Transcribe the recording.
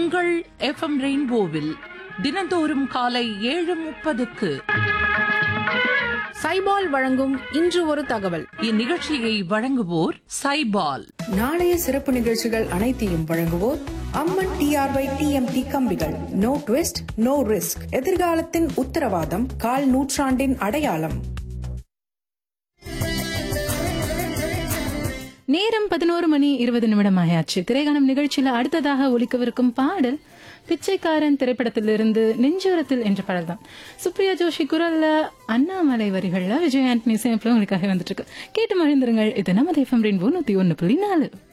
உங்கள் FM ரெயின்போவில் தினந்தோறும் காலை 7:30க்கு சைபால் வழங்கும் இன்று ஒரு தகவல். இந்நிகழ்ச்சியை வழங்குவோர் சைபால். நாளைய சிறப்பு நிகழ்ச்சிகள் அனைத்தையும் வழங்குவோர் அம்மன் டிஆர்ஒய் டிஎம்டி கம்பிகள். No twist no risk. எதிர்காலத்தின் உத்தரவாதம், கால் நூற்றாண்டின் அடையாளம். நேரம் 11:20 ஆயாச்சு. திரைகாணம் நிகழ்ச்சியில அடுத்ததாக ஒலிக்கவிருக்கும் பாடல் பிச்சைக்காரன் திரைப்படத்திலிருந்து நெஞ்சோரத்தில் என்ற பாடல் தான். சுப்ரியா ஜோஷி குரல்ல, அண்ணாமலை வரிகள்ல விஜய் ஆண்டனி இசையமைப்புல உங்களுக்காக வந்துட்டு இருக்கு. கேட்டு மகிழ்ந்துருங்கள். இது நமது FM ரெயின்போ 101.4.